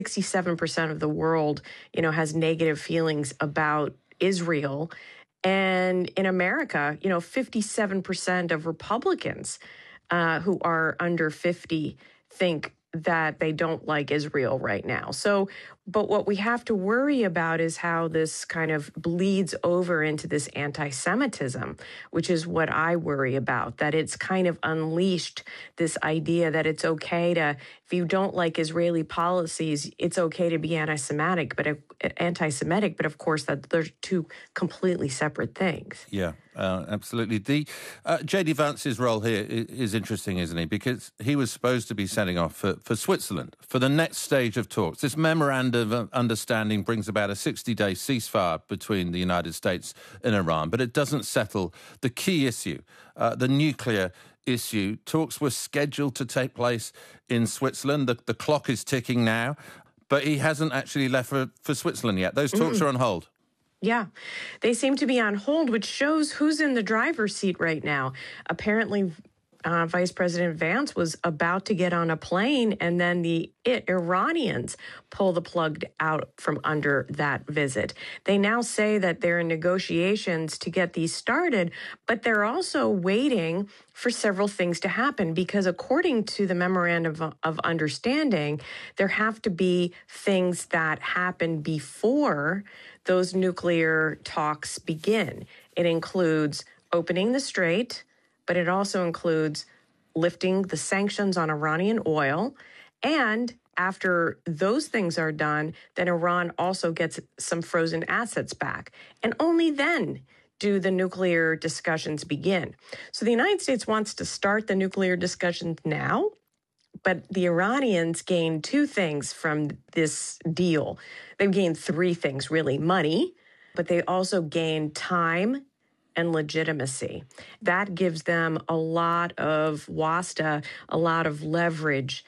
67% of the world, has negative feelings about Israel. And in America, 57% of Republicans who are under 50 think that they don't like Israel right now. So, but what we have to worry about is how this kind of bleeds over into this anti-Semitism, which is what I worry about, that it's kind of unleashed this idea that it's okay to, if you don't like Israeli policies, it's okay to be anti-Semitic, but of course that they're two completely separate things. Yeah, absolutely. The J.D. Vance's role here is interesting, isn't he? Because he was supposed to be setting off for Switzerland for the next stage of talks. This memorandum of understanding brings about a 60-day ceasefire between the United States and Iran, but it doesn't settle the key issue, the nuclear issue. Talks were scheduled to take place in Switzerland. The clock is ticking now, but he hasn't actually left for Switzerland yet. Those talks are on hold. Yeah, they seem to be on hold, which shows who's in the driver's seat right now. Apparently, Vice President Vance was about to get on a plane, and then the Iranians pull the plug out from under that visit. They now say that they're in negotiations to get these started, but they're also waiting for several things to happen because according to the Memorandum of Understanding, there have to be things that happen before those nuclear talks begin. It includes opening the strait, but it also includes lifting the sanctions on Iranian oil. And after those things are done, then Iran also gets some frozen assets back. And only then do the nuclear discussions begin. So the United States wants to start the nuclear discussions now, but the Iranians gain two things from this deal. They've gained three things, really. Money, but they also gain time and legitimacy. That gives them a lot of wasta, a lot of leverage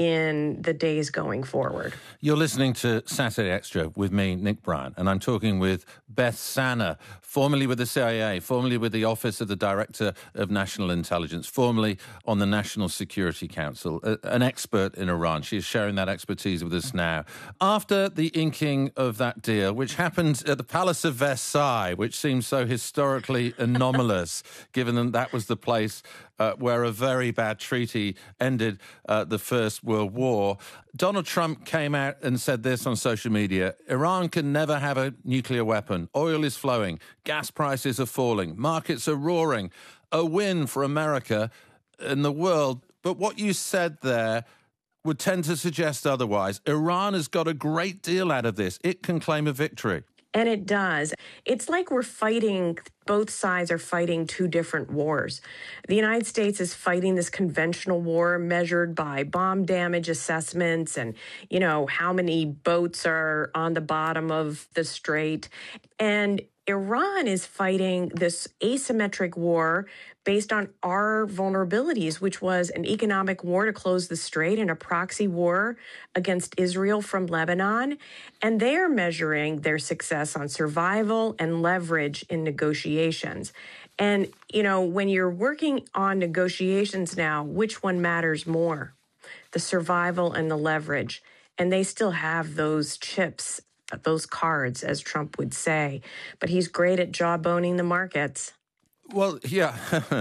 in the days going forward. You're listening to Saturday Extra with me, Nick Bryant, and I'm talking with Beth Sanner, formerly with the CIA, formerly with the Office of the Director of National Intelligence, formerly on the National Security Council, an expert in Iran. She is sharing that expertise with us now. After the inking of that deal, which happened at the Palace of Versailles, which seems so historically anomalous, given that was the place where a very bad treaty ended the First World War, Donald Trump came out and said this on social media: Iran can never have a nuclear weapon. Oil is flowing. Gas prices are falling. Markets are roaring. A win for America and the world. But what you said there would tend to suggest otherwise. Iran has got a great deal out of this. It can claim a victory. And it does. It's like we're fighting, both sides are fighting two different wars. The United States is fighting this conventional war measured by bomb damage assessments and, how many boats are on the bottom of the strait. And Iran is fighting this asymmetric war based on our vulnerabilities, which was an economic war to close the strait and a proxy war against Israel from Lebanon. And they're measuring their success on survival and leverage in negotiations. And, when you're working on negotiations now, which one matters more? The survival and the leverage. And they still have those chips, those cards, as Trump would say. But he's great at jawboning the markets. Well, yeah.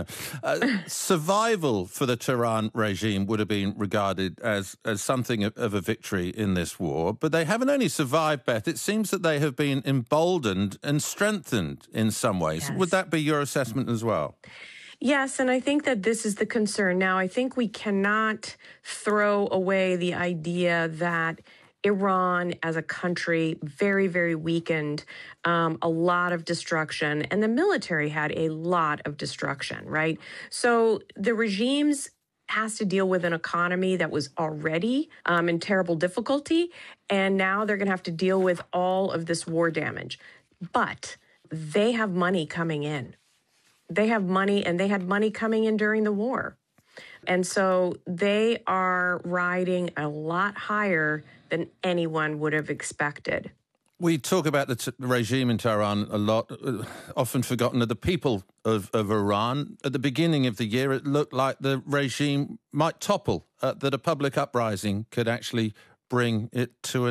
Survival for the Tehran regime would have been regarded as something of a victory in this war. But they haven't only survived, Beth. It seems that they have been emboldened and strengthened in some ways. Yes. Would that be your assessment as well? Yes, and I think that this is the concern. Now, I think we cannot throw away the idea that Iran as a country, very, very weakened, a lot of destruction, and the military had a lot of destruction, right? So the regimes has to deal with an economy that was already in terrible difficulty, and now they're going to have to deal with all of this war damage. But they have money coming in. They have money, and they had money coming in during the war. And so they are riding a lot higher than anyone would have expected. We talk about the regime in Tehran a lot, often forgotten are the people of Iran. At the beginning of the year, it looked like the regime might topple, that a public uprising could actually bring it to